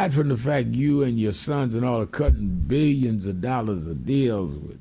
aside from the fact you and your sons and all are cutting billions of dollars of deals with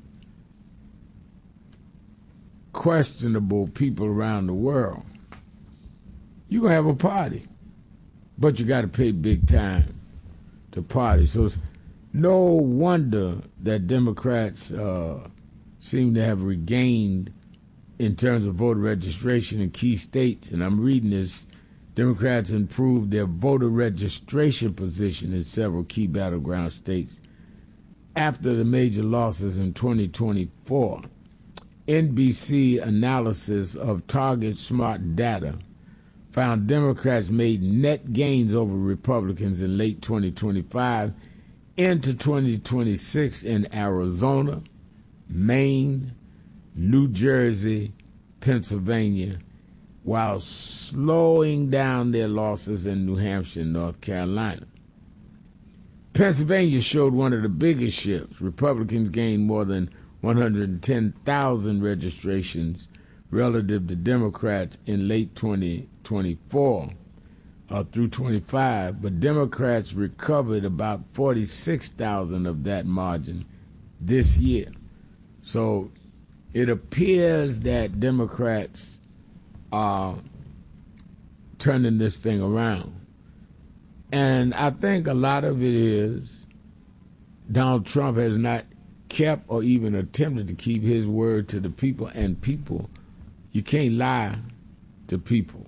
questionable people around the world, you're going to have a party. But you got to pay big time to party. So it's no wonder that Democrats seem to have regained in terms of voter registration in key states. And I'm reading this. Democrats improved their voter registration position in several key battleground states after the major losses in 2024. NBC analysis of Target Smart Data found Democrats made net gains over Republicans in late 2025 into 2026 in Arizona, Maine, New Jersey, Pennsylvania, while slowing down their losses in New Hampshire and North Carolina. Pennsylvania showed one of the biggest shifts. Republicans gained more than 110,000 registrations relative to Democrats in late 2024 through 25, but Democrats recovered about 46,000 of that margin this year. So it appears that Democrats are turning this thing around. And I think a lot of it is Donald Trump has not kept or even attempted to keep his word to the people, and people, you can't lie to people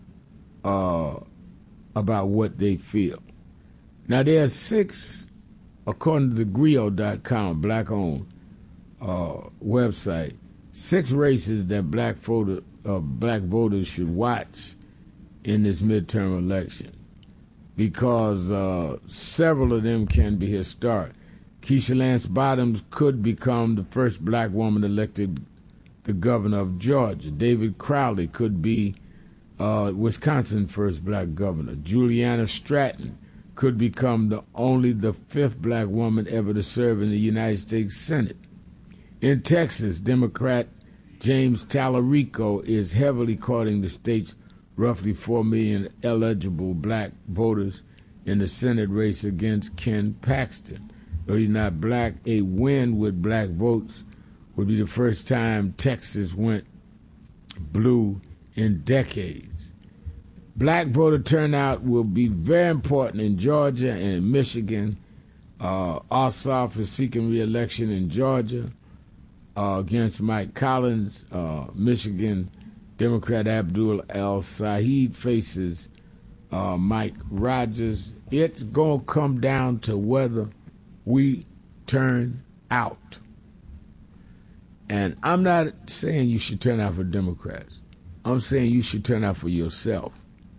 about what they feel. Now, there are 6, according to the Grio.com, black-owned website, 6 races that black voters should watch in this midterm election, because several of them can be historic. Keisha Lance Bottoms could become the first black woman elected the governor of Georgia. David Crowley could be Wisconsin's first black governor. Juliana Stratton could become only the 5th black woman ever to serve in the United States Senate. In Texas, Democrat James Tallarico is heavily courting the state's roughly 4 million eligible black voters in the Senate race against Ken Paxton. Though he's not black, a win with black votes would be the first time Texas went blue in decades. Black voter turnout will be very important in Georgia and in Michigan. Ossoff is seeking re-election in Georgia against Mike Collins. Michigan Democrat Abdul El-Said faces Mike Rogers. It's going to come down to whether we turn out. And I'm not saying you should turn out for Democrats. I'm saying you should turn out for yourself.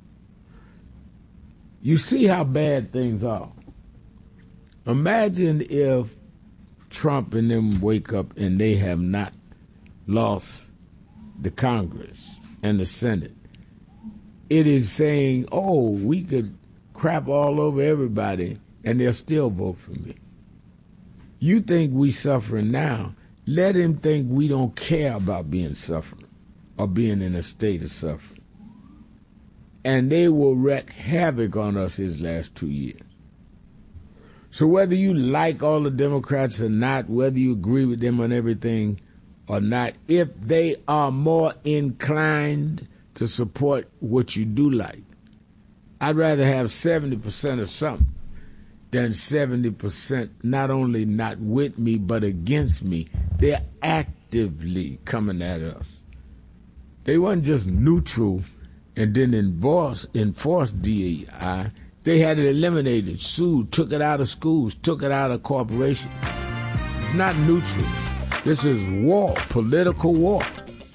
You see how bad things are. Imagine if Trump and them wake up and they have not lost the Congress and the Senate. It is saying, oh, we could crap all over everybody and they'll still vote for me. You think we suffering now. Let him think we don't care about being suffering or being in a state of suffering. And they will wreak havoc on us his last 2 years. So whether you like all the Democrats or not, whether you agree with them on everything or not, if they are more inclined to support what you do like, I'd rather have 70% of something than 70% not only not with me but against me. They're actively coming at us. They weren't just neutral and then enforce DEI. They had it eliminated, sued, took it out of schools, took it out of corporations. It's not neutral. This is war, political war.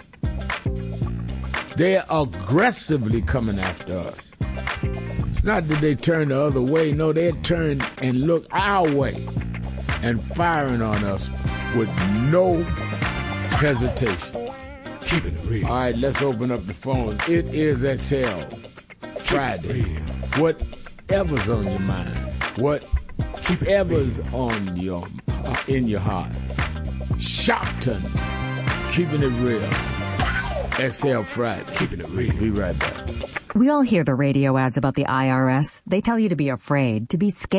They're aggressively coming after us. It's not that they turn the other way. No, they turn and look our way and firing on us with no hesitation. Keep it real. All right, let's open up the phones. It is Exhale Friday. Whatever's on your mind, whatever's on your in your heart. Shopton, keeping it real. Exhale Friday. Keeping it real. Be right back. We all hear the radio ads about the IRS. They tell you to be afraid, to be scared.